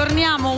torniamo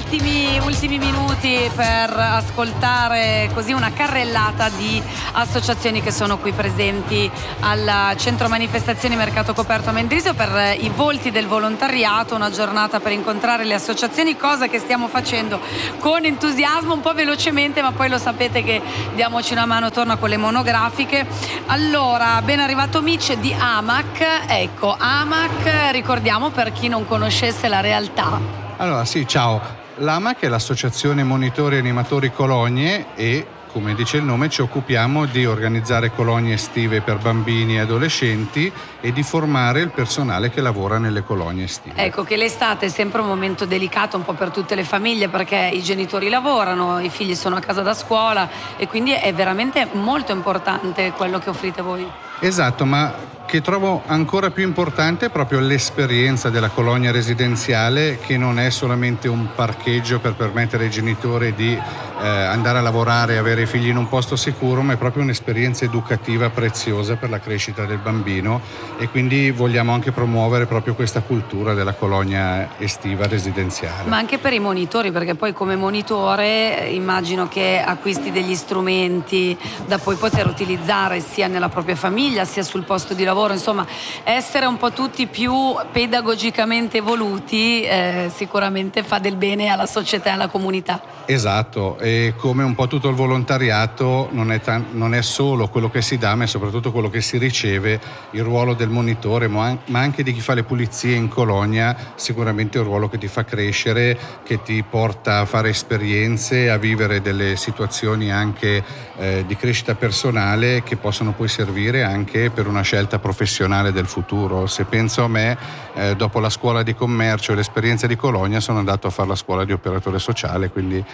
ultimi minuti per ascoltare così una carrellata di associazioni che sono qui presenti al Centro Manifestazioni Mercato Coperto a Mendrisio per i volti del volontariato, una giornata per incontrare le associazioni, cosa che stiamo facendo con entusiasmo, un po' velocemente, ma poi lo sapete che diamoci una mano, torna con le monografiche. Allora, ben arrivato Mitch di AMAC. Ecco, AMAC, ricordiamo per chi non conoscesse la realtà. Allora sì, ciao. L'AMAC è l'Associazione Monitori e Animatori Colonie e, come dice il nome, ci occupiamo di organizzare colonie estive per bambini e adolescenti e di formare il personale che lavora nelle colonie estive. Ecco che l'estate è sempre un momento delicato un po' per tutte le famiglie, perché i genitori lavorano, i figli sono a casa da scuola e quindi è veramente molto importante quello che offrite voi. Esatto, ma che trovo ancora più importante è proprio l'esperienza della colonia residenziale, che non è solamente un parcheggio per permettere ai genitori di andare a lavorare e avere i figli in un posto sicuro, ma è proprio un'esperienza educativa preziosa per la crescita del bambino, e quindi vogliamo anche promuovere proprio questa cultura della colonia estiva residenziale. Ma anche per i monitori, perché poi come monitore immagino che acquisti degli strumenti da poi poter utilizzare sia nella propria famiglia sia sul posto di lavoro, insomma essere un po' tutti più pedagogicamente evoluti sicuramente fa del bene alla società e alla comunità. Esatto, e come un po' tutto il volontariato non è solo quello che si dà, ma è soprattutto quello che si riceve. Il ruolo del monitore, ma anche di chi fa le pulizie in colonia, sicuramente è un ruolo che ti fa crescere, che ti porta a fare esperienze, a vivere delle situazioni anche di crescita personale, che possono poi servire anche per una scelta professionale del futuro. Se penso a me, dopo la scuola di commercio e l'esperienza di colonia, sono andato a fare la scuola di operatore sociale, quindi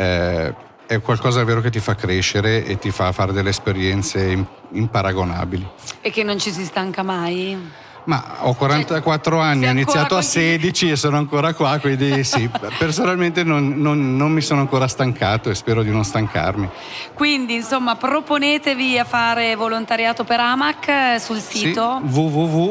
è qualcosa vero che ti fa crescere e ti fa fare delle esperienze imparagonabili. E che non ci si stanca mai? Ma ho 44 anni, ho iniziato a 16 e sono ancora qua, quindi sì, personalmente non mi sono ancora stancato e spero di non stancarmi. Quindi insomma proponetevi a fare volontariato per AMAC sul sito? Sì,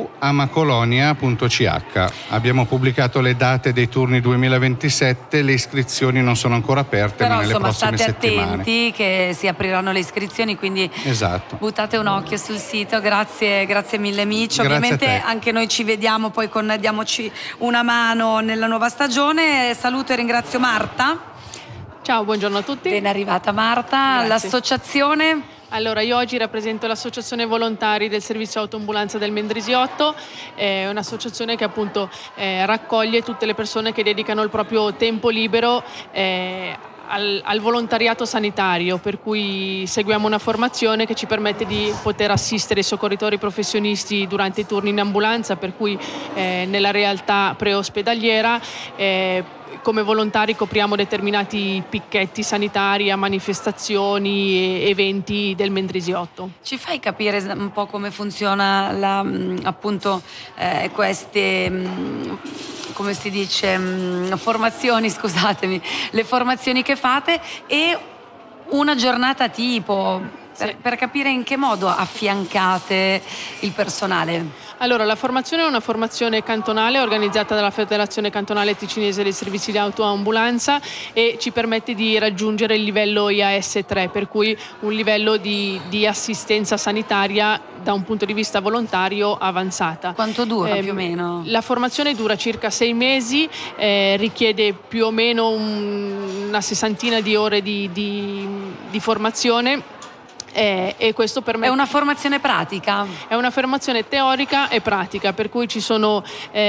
www.amacolonia.ch. Abbiamo pubblicato le date dei turni 2027, le iscrizioni non sono ancora aperte, però ma nelle prossime settimane. State attenti che si apriranno le iscrizioni, quindi esatto. Buttate un occhio sul sito. Grazie mille Mitch. Ovviamente anche noi ci vediamo poi con Diamoci una mano nella nuova stagione. Saluto e ringrazio Marta. Ciao, buongiorno a tutti. Ben arrivata Marta. Grazie. L'associazione? Allora, io oggi rappresento l'Associazione Volontari del Servizio Autoambulanza del Mendrisiotto, è un'associazione che appunto raccoglie tutte le persone che dedicano il proprio tempo libero al volontariato sanitario, per cui seguiamo una formazione che ci permette di poter assistere i soccorritori professionisti durante i turni in ambulanza, per cui nella realtà preospedaliera come volontari copriamo determinati picchetti sanitari a manifestazioni e eventi del Mendrisiotto. Ci fai capire un po' come funziona appunto queste come si dice formazioni, scusatemi, le formazioni che fate e una giornata tipo per capire in che modo affiancate il personale? Allora, la formazione è una formazione cantonale organizzata dalla Federazione Cantonale Ticinese dei Servizi di Autoambulanza e ci permette di raggiungere il livello IAS 3, per cui un livello di assistenza sanitaria da un punto di vista volontario avanzata. Quanto dura più o meno? La formazione dura circa 6 mesi, richiede più o meno una sessantina di ore di formazione. E questo permette... È una formazione pratica? È una formazione teorica e pratica, per cui ci sono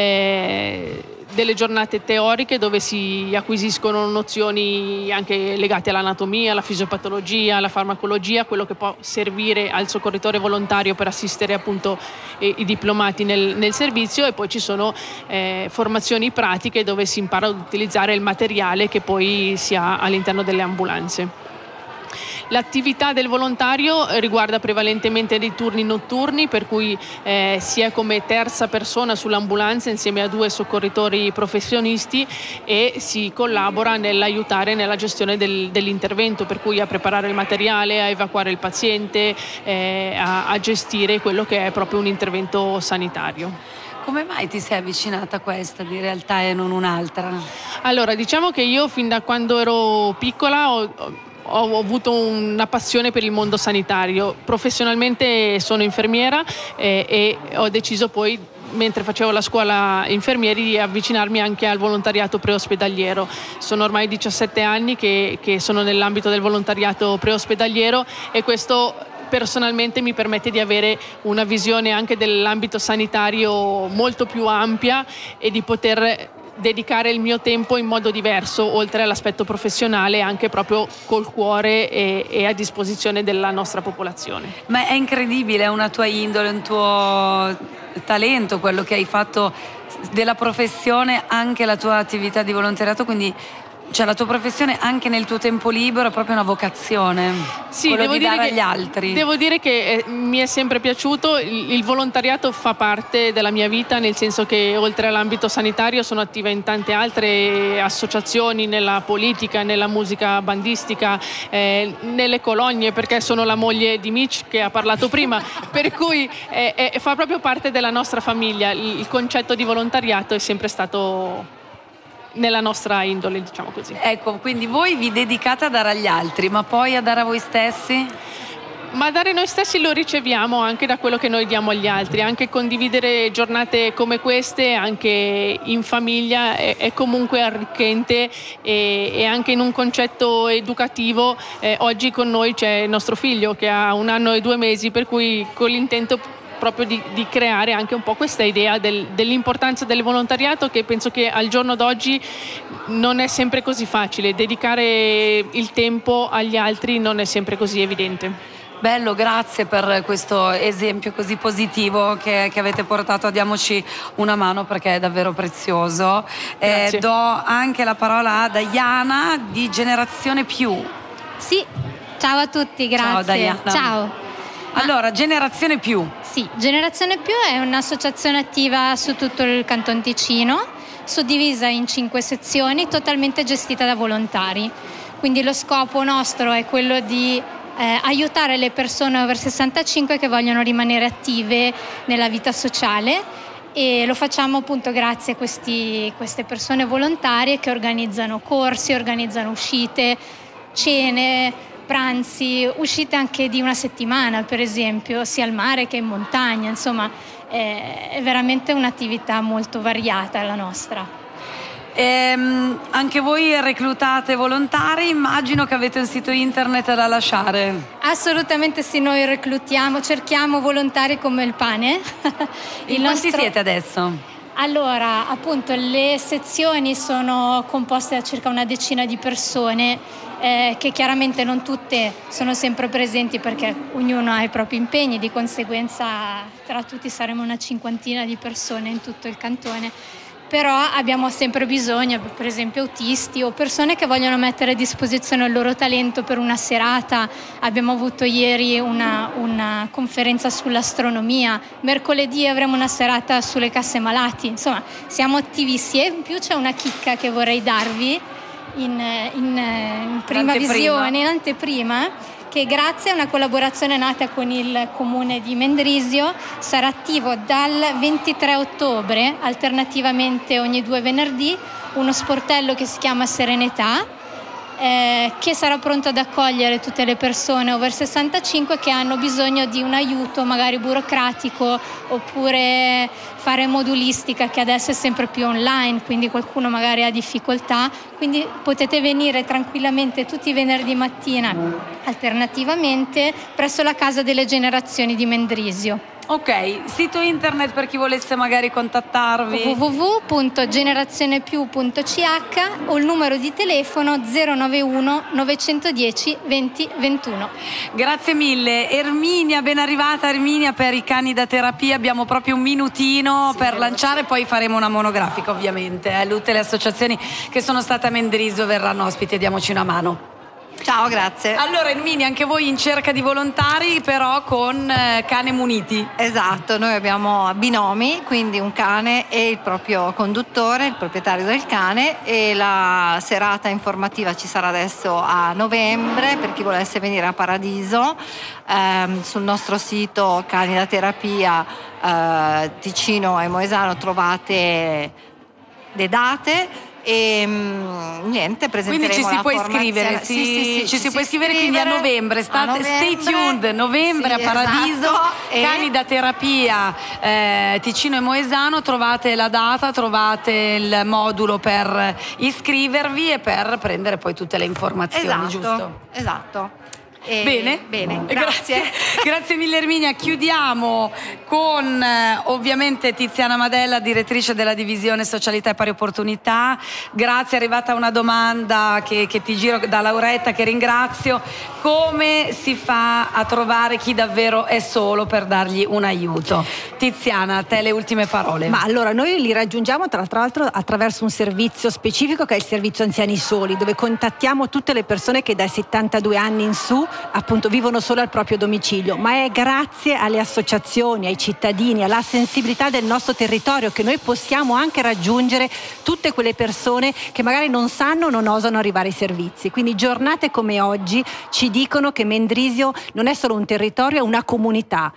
delle giornate teoriche dove si acquisiscono nozioni anche legate all'anatomia, alla fisiopatologia, alla farmacologia, quello che può servire al soccorritore volontario per assistere appunto i diplomati nel servizio, e poi ci sono formazioni pratiche dove si impara ad utilizzare il materiale che poi si ha all'interno delle ambulanze. L'attività del volontario riguarda prevalentemente dei turni notturni, per cui si è come terza persona sull'ambulanza insieme a 2 soccorritori professionisti e si collabora nell'aiutare nella gestione dell'intervento, per cui a preparare il materiale, a evacuare il paziente, a gestire quello che è proprio un intervento sanitario. come mai ti sei avvicinata a questa di realtà e non un'altra? Allora, diciamo che io fin da quando ero piccola ho avuto una passione per il mondo sanitario. Professionalmente sono infermiera e ho deciso poi, mentre facevo la scuola infermieri, di avvicinarmi anche al volontariato preospedaliero. Sono ormai 17 anni che sono nell'ambito del volontariato preospedaliero e questo personalmente mi permette di avere una visione anche dell'ambito sanitario molto più ampia e di poter dedicare il mio tempo in modo diverso, oltre all'aspetto professionale, anche proprio col cuore e a disposizione della nostra popolazione. Ma è incredibile, è una tua indole, un tuo talento, quello che hai fatto della professione, anche la tua attività di volontariato, quindi cioè la tua professione anche nel tuo tempo libero è proprio una vocazione, sì, quello di dare agli altri. Devo dire che mi è sempre piaciuto, il volontariato fa parte della mia vita, nel senso che oltre all'ambito sanitario sono attiva in tante altre associazioni, nella politica, nella musica bandistica, nelle colonie, perché sono la moglie di Mitch che ha parlato prima, per cui fa proprio parte della nostra famiglia. Il concetto di volontariato è sempre stato nella nostra indole, diciamo così. Ecco, quindi voi vi dedicate a dare agli altri, ma poi a dare a voi stessi? Ma dare noi stessi lo riceviamo anche da quello che noi diamo agli altri, anche condividere giornate come queste, anche in famiglia, è comunque arricchente e anche in un concetto educativo. Oggi con noi c'è il nostro figlio che ha 1 anno e 2 mesi, per cui con l'intento proprio di creare anche un po' questa idea dell'importanza del volontariato, che penso che al giorno d'oggi non è sempre così facile. Dedicare il tempo agli altri non è sempre così evidente. Bello, grazie per questo esempio così positivo che avete portato. Diamoci una mano perché è davvero prezioso. Do anche la parola a Diana di Generazione Più. Sì, ciao a tutti, grazie. Ciao Diana. Ciao. Allora, Generazione Più. Sì, Generazione Più è un'associazione attiva su tutto il Canton Ticino, suddivisa in 5 sezioni, totalmente gestita da volontari. Quindi lo scopo nostro è quello di aiutare le persone over 65 che vogliono rimanere attive nella vita sociale, e lo facciamo appunto grazie a queste persone volontarie che organizzano corsi, organizzano uscite, cene, pranzi, uscite anche di una settimana, per esempio, sia al mare che in montagna. Insomma, è veramente un'attività molto variata la nostra. Anche voi reclutate volontari, immagino che avete un sito internet da lasciare. Assolutamente sì, noi reclutiamo, cerchiamo volontari come il pane. Quanti siete adesso? Allora, appunto, le sezioni sono composte da circa una decina di persone, che chiaramente non tutte sono sempre presenti perché ognuno ha i propri impegni, di conseguenza tra tutti saremo una 50ina di persone in tutto il cantone. Però abbiamo sempre bisogno, per esempio, autisti o persone che vogliono mettere a disposizione il loro talento per una serata. Abbiamo avuto ieri una conferenza sull'astronomia, mercoledì avremo una serata sulle casse malati. Insomma, siamo attivissimi. E in più c'è una chicca che vorrei darvi in prima visione, in anteprima, che grazie a una collaborazione nata con il comune di Mendrisio sarà attivo dal 23 ottobre, alternativamente ogni 2 venerdì, uno sportello che si chiama Serenità, che sarà pronto ad accogliere tutte le persone over 65 che hanno bisogno di un aiuto magari burocratico, oppure fare modulistica, che adesso è sempre più online, quindi qualcuno magari ha difficoltà. Quindi potete venire tranquillamente tutti i venerdì mattina, alternativamente, presso la Casa delle Generazioni di Mendrisio. Ok, sito internet per chi volesse magari contattarvi? www.generazionepiù.ch o il numero di telefono 091 910 20 21. Grazie mille. Erminia, ben arrivata Erminia per i cani da terapia. Abbiamo proprio un minutino per lanciare, poi faremo una monografica ovviamente. Tutte le associazioni che sono state a Mendrisio verranno ospiti, diamoci una mano. Ciao, grazie. Allora Erminia, anche voi in cerca di volontari, però con cane muniti. Esatto, noi abbiamo binomi, quindi un cane e il proprio conduttore, il proprietario del cane, e la serata informativa ci sarà adesso a novembre per chi volesse venire a Paradiso. Sul nostro sito Cani da Terapia Ticino e Moesano trovate le date. E niente, presenteremo. Quindi ci si la può formazione. iscrivere, Sì, ci si può iscrivere, quindi a novembre, stay tuned, novembre sì, a Paradiso, esatto. Cani da Terapia Ticino e Moesano, trovate la data, trovate il modulo per iscrivervi e per prendere poi tutte le informazioni, giusto? Esatto. Bene, grazie. Grazie mille Erminia. Chiudiamo con ovviamente Tiziana Madella, direttrice della divisione socialità e pari opportunità. Grazie, è arrivata una domanda che ti giro da Lauretta, che ringrazio. Come si fa a trovare chi davvero è solo per dargli un aiuto? Tiziana, a te le ultime parole. Ma allora noi li raggiungiamo tra l'altro attraverso un servizio specifico che è il servizio anziani soli, dove contattiamo tutte le persone che dai 72 anni in su appunto vivono solo al proprio domicilio, ma è grazie alle associazioni, ai cittadini, alla sensibilità del nostro territorio che noi possiamo anche raggiungere tutte quelle persone che magari non sanno, non osano arrivare ai servizi. Quindi giornate come oggi ci dicono che Mendrisio non è solo un territorio, è una comunità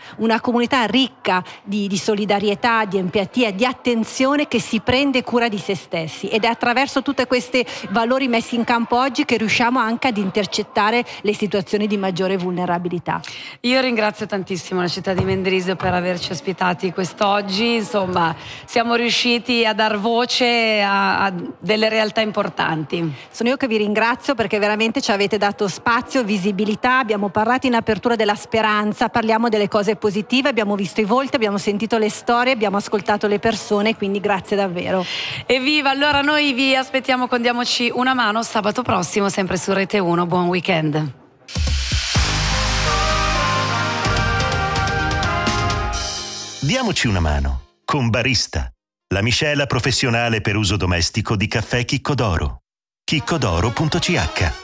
ricca di solidarietà, di empatia, di attenzione, che si prende cura di se stessi, ed è attraverso tutti questi valori messi in campo oggi che riusciamo anche ad intercettare le situazioni di maggiore vulnerabilità. Io ringrazio tantissimo la città di Mendrisio per averci ospitati quest'oggi, insomma siamo riusciti a dar voce a delle realtà importanti. Sono io che vi ringrazio perché veramente ci avete dato spazio, visibilità, abbiamo parlato in apertura della speranza, parliamo delle cose positive, abbiamo visto i volti, abbiamo sentito le storie, abbiamo ascoltato le persone, quindi grazie davvero. Evviva, allora noi vi aspettiamo con Diamoci una mano sabato prossimo sempre su Rete 1, buon weekend. Diamoci una mano con Barista, la miscela professionale per uso domestico di caffè Chicco d'Oro. chiccodoro.ch